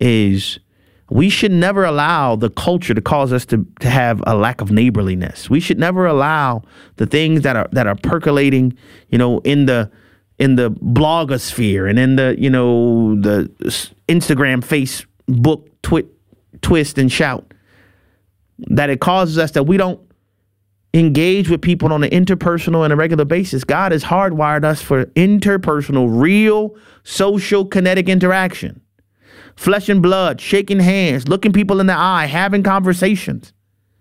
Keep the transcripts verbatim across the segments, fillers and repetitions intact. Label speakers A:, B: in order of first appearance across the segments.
A: is we should never allow the culture to cause us to, to have a lack of neighborliness. We should never allow the things that are that are percolating, you know, in the in the blogosphere and in the, you know, the Instagram, Facebook, twit, twist and shout, that it causes us that we don't engage with people on an interpersonal and a regular basis. God has hardwired us for interpersonal, real, social, kinetic interaction. Flesh and blood, shaking hands, looking people in the eye, having conversations.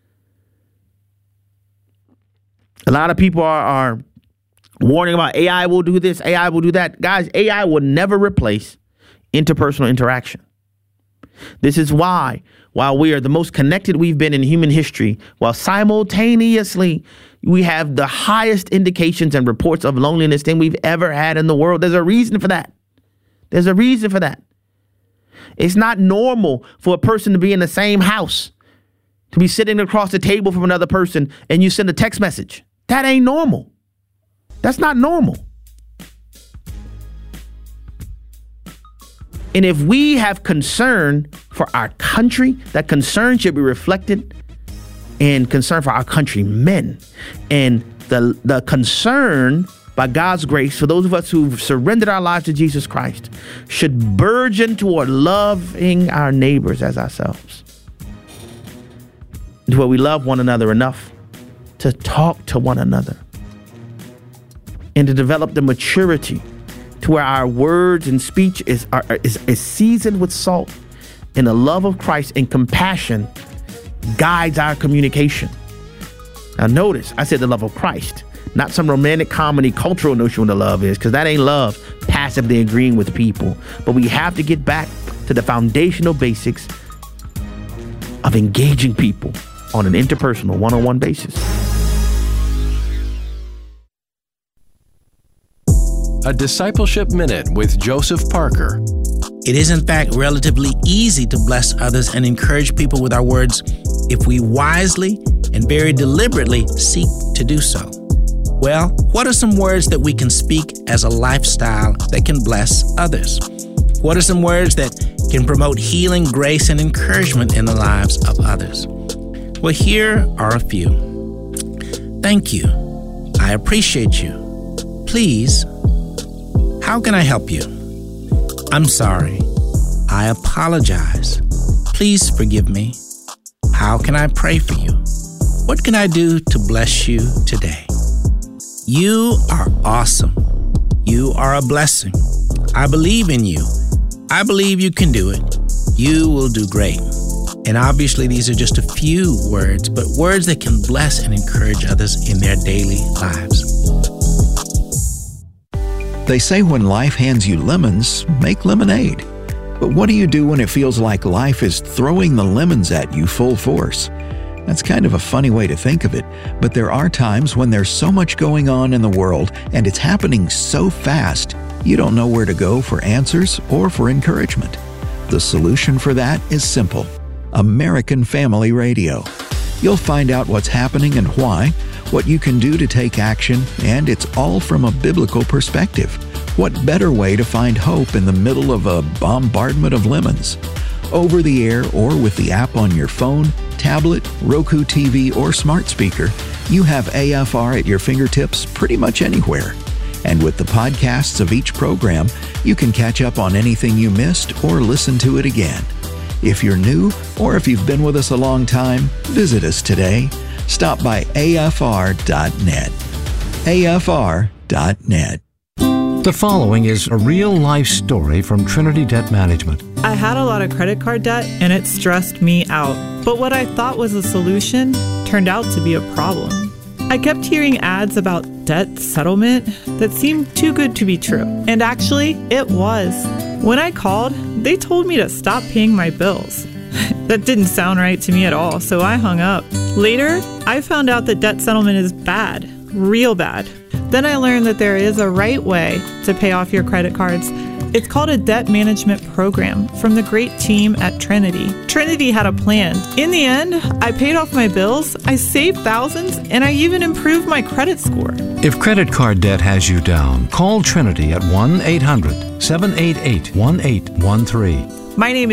A: A lot of people are, are warning about A I will do this, A I will do that. Guys, A I will never replace interpersonal interaction. This is why, while we are the most connected we've been in human history, while simultaneously we have the highest indications and reports of loneliness than we've ever had in the world. There's a reason for that. There's a reason for that. It's not normal for a person to be in the same house, to be sitting across the table from another person, and you send a text message. That ain't normal. That's not normal. And if we have concern for our country, that concern should be reflected in concern for our countrymen. And the, the concern, by God's grace, for those of us who've surrendered our lives to Jesus Christ, should burgeon toward loving our neighbors as ourselves. To where we love one another enough to talk to one another. And to develop the maturity to where our words and speech is, are, is, is seasoned with salt, and the love of Christ and compassion guides our communication. Now notice, I said the love of Christ, not some romantic comedy cultural notion of what love is, because that ain't love, passively agreeing with people. But we have to get back to the foundational basics of engaging people on an interpersonal, one-on-one basis.
B: A Discipleship Minute with Joseph Parker.
C: It is, in fact, relatively easy to bless others and encourage people with our words if we wisely and very deliberately seek to do so. Well, what are some words that we can speak as a lifestyle that can bless others? What are some words that can promote healing, grace, and encouragement in the lives of others? Well, here are a few. Thank you. I appreciate you. Please. How can I help you? I'm sorry. I apologize. Please forgive me. How can I pray for you? What can I do to bless you today? You are awesome. You are a blessing. I believe in you. I believe you can do it. You will do great. And obviously, these are just a few words, but words that can bless and encourage others in their daily lives.
D: They say when life hands you lemons, make lemonade. But what do you do when it feels like life is throwing the lemons at you full force? That's kind of a funny way to think of it, but there are times when there's so much going on in the world and it's happening so fast, you don't know where to go for answers or for encouragement. The solution for that is simple: American Family Radio. You'll find out what's happening and why, what you can do to take action, and it's all from a biblical perspective. What better way to find hope in the middle of a bombardment of lemons? Over the air or with the app on your phone, tablet, Roku T V, or smart speaker, you have A F R at your fingertips pretty much anywhere. And with the podcasts of each program, you can catch up on anything you missed or listen to it again. If you're new, or if you've been with us a long time, visit us today. Stop by A F R dot net. A F R dot net.
E: The following is a real-life story from Trinity Debt Management.
F: I had a lot of credit card debt, and it stressed me out. But what I thought was a solution turned out to be a problem. I kept hearing ads about debt settlement that seemed too good to be true. And actually, it was. When I called, they told me to stop paying my bills. That didn't sound right to me at all, so I hung up. Later, I found out that debt settlement is bad, real bad. Then I learned that there is a right way to pay off your credit cards. It's called a debt management program from the great team at Trinity. Trinity had a plan. In the end, I paid off my bills, I saved thousands, and I even improved my credit score.
E: If credit card debt has you down, call Trinity at one eight hundred seven eight eight one eight one three.
F: My name is